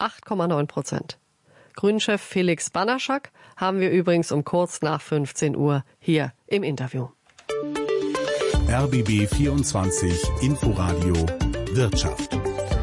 8,9%. Grünchef Felix Banaschak haben wir übrigens um kurz nach 15 Uhr hier im Interview. RBB 24 Inforadio Wirtschaft.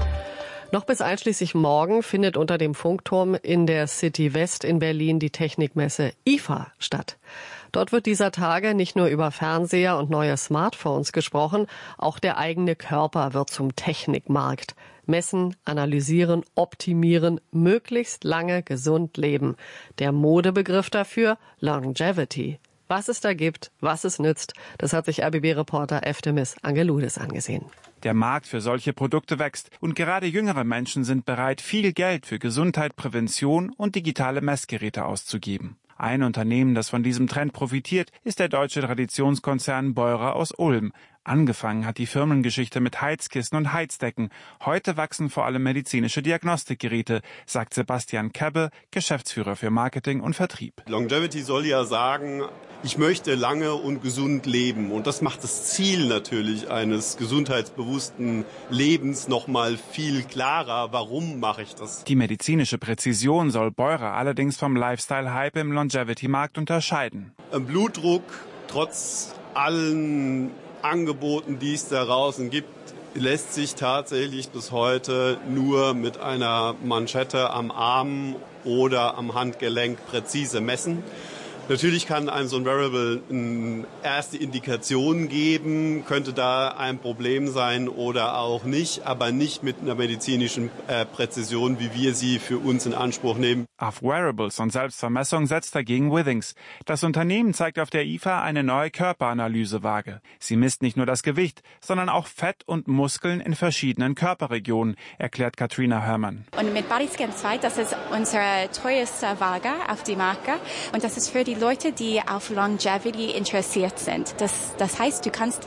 Noch bis einschließlich morgen findet unter dem Funkturm in der City West in Berlin die Technikmesse IFA statt. Dort wird dieser Tage nicht nur über Fernseher und neue Smartphones gesprochen, auch der eigene Körper wird zum Technikmarkt. Messen, analysieren, optimieren, möglichst lange gesund leben. Der Modebegriff dafür Longevity. Was es da gibt, was es nützt, das hat sich RBB-Reporter Eftemis Angeloudis angesehen. Der Markt für solche Produkte wächst und gerade jüngere Menschen sind bereit, viel Geld für Gesundheit, Prävention und digitale Messgeräte auszugeben. Ein Unternehmen, das von diesem Trend profitiert, ist der deutsche Traditionskonzern Beurer aus Ulm. Angefangen hat die Firmengeschichte mit Heizkissen und Heizdecken. Heute wachsen vor allem medizinische Diagnostikgeräte, sagt Sebastian Kebbe, Geschäftsführer für Marketing und Vertrieb. Longevity soll ja sagen, ich möchte lange und gesund leben. Und das macht das Ziel natürlich eines gesundheitsbewussten Lebens noch mal viel klarer. Warum mache ich das? Die medizinische Präzision soll Beurer allerdings vom Lifestyle-Hype im Longevity-Markt unterscheiden. Blutdruck, trotz allen Angeboten, die es da draußen gibt, lässt sich tatsächlich bis heute nur mit einer Manschette am Arm oder am Handgelenk präzise messen. Natürlich kann einem so ein Wearable eine erste Indikation geben, könnte da ein Problem sein oder auch nicht, aber nicht mit einer medizinischen Präzision, wie wir sie für uns in Anspruch nehmen. Auf Wearables und Selbstvermessung setzt dagegen Withings. Das Unternehmen zeigt auf der IFA eine neue Körperanalysewaage. Sie misst nicht nur das Gewicht, sondern auch Fett und Muskeln in verschiedenen Körperregionen, erklärt Katrina Hörmann. Und mit Bodyscan 2, das ist unsere teuerste Waage auf die Marke und das ist für die Leute, die auf Longevity interessiert sind. Das heißt, du kannst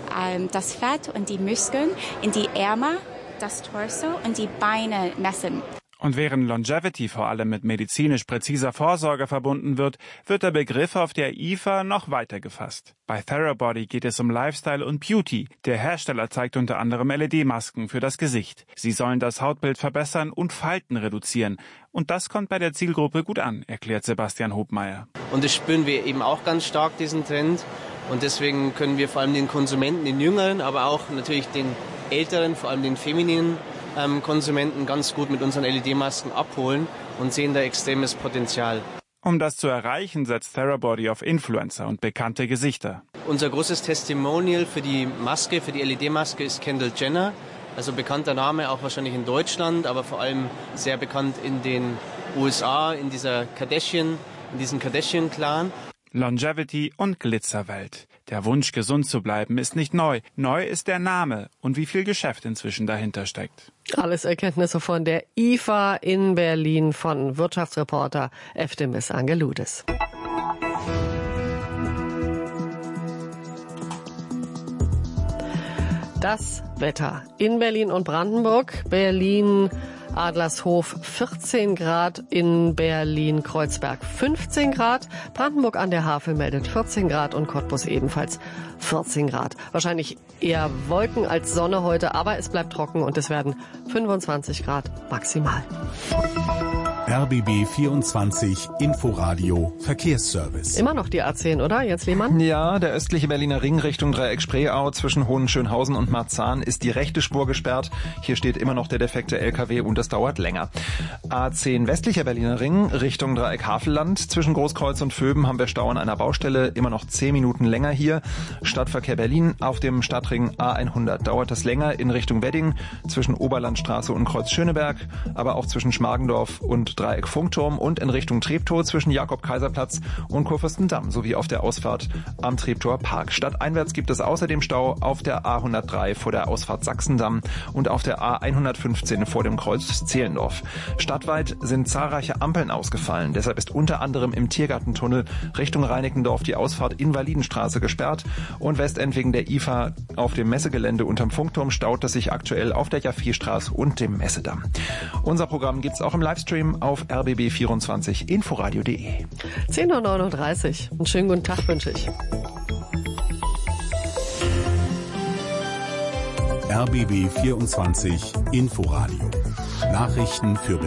das Fett und die Muskeln in die Ärmel, das Torso und die Beine messen. Und während Longevity vor allem mit medizinisch präziser Vorsorge verbunden wird, wird der Begriff auf der IFA noch weiter gefasst. Bei Therabody geht es um Lifestyle und Beauty. Der Hersteller zeigt unter anderem LED-Masken für das Gesicht. Sie sollen das Hautbild verbessern und Falten reduzieren. Und das kommt bei der Zielgruppe gut an, erklärt Sebastian Hobmeier. Und das spüren wir eben auch ganz stark, diesen Trend. Und deswegen können wir vor allem den Konsumenten, den Jüngeren, aber auch natürlich den Älteren, vor allem den femininen Konsumenten ganz gut mit unseren LED-Masken abholen und sehen da extremes Potenzial. Um das zu erreichen, setzt Therabody auf Influencer und bekannte Gesichter. Unser großes Testimonial für die Maske, für die LED-Maske ist Kendall Jenner. Also bekannter Name auch wahrscheinlich in Deutschland, aber vor allem sehr bekannt in den USA, in diesem Kardashian-Clan. Longevity und Glitzerwelt. Der Wunsch, gesund zu bleiben, ist nicht neu. Neu ist der Name und wie viel Geschäft inzwischen dahinter steckt. Alles Erkenntnisse von der IFA in Berlin von Wirtschaftsreporter Eftemis Angeloudis. Das Wetter in Berlin und Brandenburg. Berlin Adlershof 14 Grad, in Berlin-Kreuzberg 15 Grad, Brandenburg an der Havel meldet 14 Grad und Cottbus ebenfalls 14 Grad. Wahrscheinlich eher Wolken als Sonne heute, aber es bleibt trocken und es werden 25 Grad maximal. RBB 24 Inforadio Verkehrsservice. Immer noch die A10, oder, Jens Lehmann? Ja, der östliche Berliner Ring Richtung Dreieck Spreeau zwischen Hohenschönhausen und Marzahn ist die rechte Spur gesperrt. Hier steht immer noch der defekte LKW und es dauert länger. A10 westlicher Berliner Ring Richtung Dreieck Havelland zwischen Großkreuz und Vöben haben wir Stau an einer Baustelle, immer noch 10 Minuten länger hier. Stadtverkehr Berlin auf dem Stadtring A100 dauert es länger in Richtung Wedding zwischen Oberlandstraße und Kreuz Schöneberg, aber auch zwischen Schmargendorf und Dreieck Funkturm und in Richtung Treptow zwischen Jakob-Kaiser-Platz und Kurfürstendamm sowie auf der Ausfahrt am Treptower Park. Stadteinwärts gibt es außerdem Stau auf der A103 vor der Ausfahrt Sachsendamm und auf der A115 vor dem Kreuz Zehlendorf. Stadtweit sind zahlreiche Ampeln ausgefallen. Deshalb ist unter anderem im Tiergartentunnel Richtung Reinickendorf die Ausfahrt Invalidenstraße gesperrt und Westend wegen der IFA auf dem Messegelände unterm Funkturm staut es sich aktuell auf der Jaffierstraße und dem Messedamm. Unser Programm gibt's auch im Livestream auf rbb24 inforadio.de. 10:39 Uhr. Einen schönen guten Tag wünsche ich. RBB 24 Inforadio. Nachrichten für